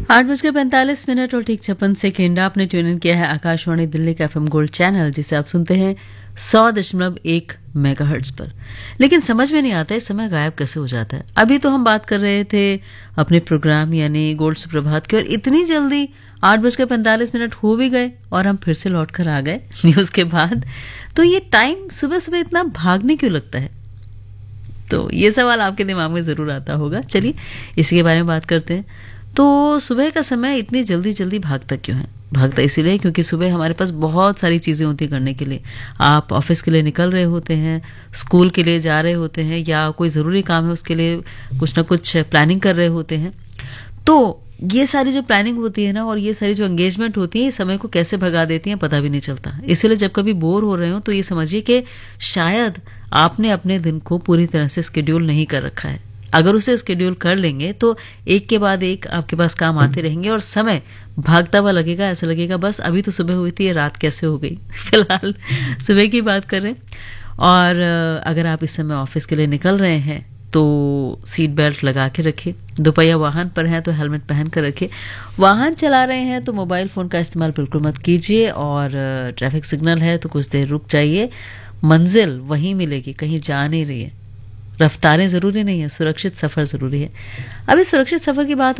8:45 और ठीक 56 आपने ट्यून इन किया है आकाशवाणी दिल्ली का एफएम गोल्ड चैनल, जिसे आप सुनते हैं 100.1 मेगाहर्ट्ज पर। लेकिन समझ में नहीं आता इस समय गायब कैसे हो जाता है। अभी तो हम बात कर रहे थे अपने प्रोग्राम यानी गोल्ड सुप्रभात की, और इतनी जल्दी 8:45 हो भी गए और हम फिर से लौट कर आ गए न्यूज़ के बाद। तो ये टाइम सुबह सुबह इतना भागने क्यों लगता है? तो ये सवाल आपके दिमाग में ज़रूर आता होगा। चलिए इसी के बारे में बात करते हैं। तो सुबह का समय इतनी जल्दी जल्दी भागता क्यों है? भागता इसीलिए क्योंकि सुबह हमारे पास बहुत सारी चीज़ें होती करने के लिए। आप ऑफिस के लिए निकल रहे होते हैं, स्कूल के लिए जा रहे होते हैं, या कोई ज़रूरी काम है उसके लिए कुछ ना कुछ प्लानिंग कर रहे होते हैं। तो ये सारी जो प्लानिंग होती है ना, और ये सारी जो एंगेजमेंट होती है, इस समय को कैसे भगा देती हैं पता भी नहीं चलता। इसीलिए जब कभी बोर हो रहे हो तो ये समझिए कि शायद आपने अपने दिन को पूरी तरह से शेड्यूल नहीं कर रखा है। अगर उसे शेड्यूल कर लेंगे तो एक के बाद एक आपके पास काम आते रहेंगे और समय भागता हुआ लगेगा। ऐसा लगेगा बस अभी तो सुबह हुई थी, ये रात कैसे हो गई। फिलहाल सुबह की बात करें, और अगर आप इस समय ऑफिस के लिए निकल रहे हैं तो सीट बेल्ट लगा के रखिए। दोपहिया वाहन पर हैं तो हेलमेट पहन कर रखिए। वाहन चला रहे हैं तो मोबाइल फ़ोन का इस्तेमाल बिल्कुल मत कीजिए, और ट्रैफिक सिग्नल है तो कुछ देर रुक जाइए। मंजिल वहीं मिलेगी, कहीं जा नहीं रही है। रफ्तारें ज़रूरी नहीं है, सुरक्षित सफ़र ज़रूरी है। अभी सुरक्षित सफ़र की बात